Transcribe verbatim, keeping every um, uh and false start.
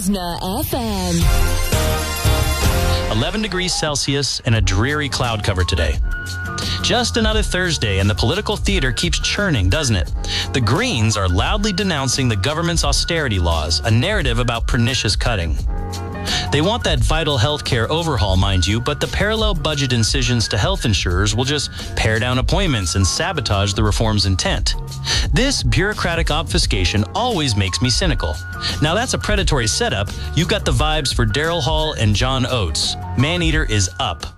Listener F M. eleven degrees Celsius and a dreary cloud cover today. Just another Thursday, and the political theater keeps churning, doesn't it? The Greens are loudly denouncing the government's austerity laws, a narrative about pernicious cutting. They want that vital healthcare overhaul, mind you, but the parallel budget incisions to health insurers will just pare down appointments and sabotage the reform's intent. This bureaucratic obfuscation always makes me cynical. Now that's a predatory setup. You've got the vibes for Daryl Hall and John Oates. Maneater is up.